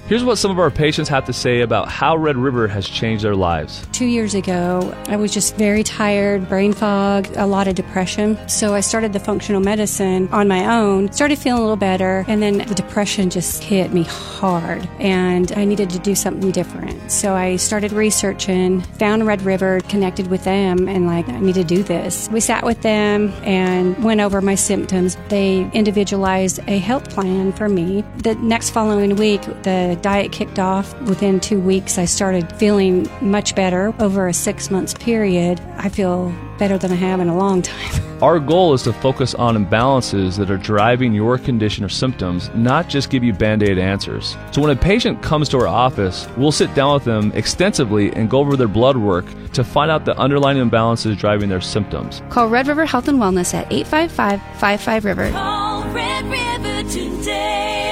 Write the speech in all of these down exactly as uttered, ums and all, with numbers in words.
Here's what some of our patients have to say about how Red River has changed their lives. Two years ago, I was just very tired, brain fog, a lot of depression. So I started the functional medicine on my own, started feeling a little better, and then the depression just hit me hard, and I needed to do something different. So I started researching, found Red River, connected with them, and like, I need to do this. We sat with them and went over my symptoms. They individualized a health plan for me. The next following week, the diet kicked off. Within two weeks, I started feeling much better. Over a six months period, I feel better than I have in a long time. Our goal is to focus on imbalances that are driving your condition or symptoms, not just give you Band-Aid answers. So when a patient comes to our office, we'll sit down with them extensively and go over their blood work to find out the underlying imbalances driving their symptoms. Call Red River Health and Wellness at eight five five, five five, RIVER. Call Red River today.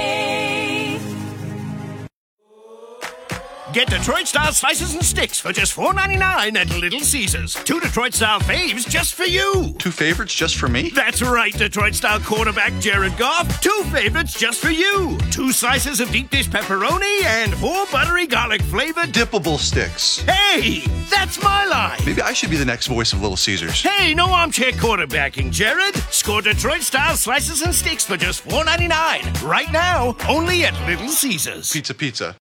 Get Detroit-style slices and sticks for just four ninety-nine at Little Caesars. Two Detroit-style faves just for you. Two favorites just for me? That's right, Detroit-style quarterback Jared Goff. Two favorites just for you. Two slices of deep dish pepperoni and four buttery garlic-flavored dippable sticks. Hey, that's my line. Maybe I should be the next voice of Little Caesars. Hey, no armchair quarterbacking, Jared. Score Detroit-style slices and sticks for just four ninety-nine. Right now, only at Little Caesars. Pizza, pizza.